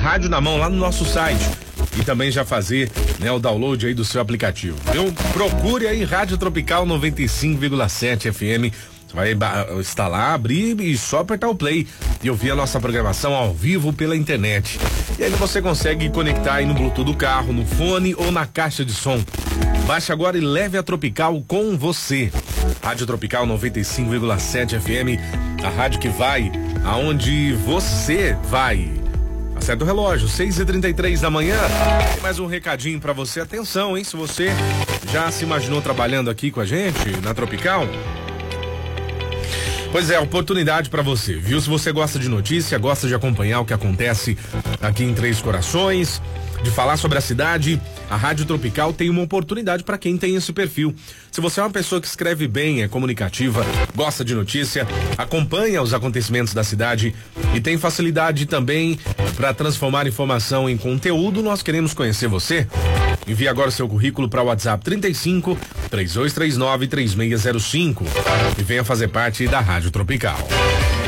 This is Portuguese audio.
rádio na mão lá no nosso site e também já fazer, né, o download aí do seu aplicativo. Então, procure aí Rádio Tropical 95,7 FM. Você vai instalar, abrir e só apertar o play e ouvir a nossa programação ao vivo pela internet. E aí você consegue conectar aí no Bluetooth do carro, no fone ou na caixa de som. Baixe agora e leve a Tropical com você. Rádio Tropical 95,7 FM, a rádio que vai aonde você vai. Acerta o relógio, 6h33 da manhã. Tem mais um recadinho pra você. Atenção, hein? Se você já se imaginou trabalhando aqui com a gente na Tropical, pois é, oportunidade pra você, viu? Se você gosta de notícia, gosta de acompanhar o que acontece aqui em Três Corações, de falar sobre a cidade, a Rádio Tropical tem uma oportunidade para quem tem esse perfil. Se você é uma pessoa que escreve bem, é comunicativa, gosta de notícia, acompanha os acontecimentos da cidade e tem facilidade também para transformar informação em conteúdo, nós queremos conhecer você. Envie agora o seu currículo para o WhatsApp 35-3239-3605 e venha fazer parte da Rádio Tropical.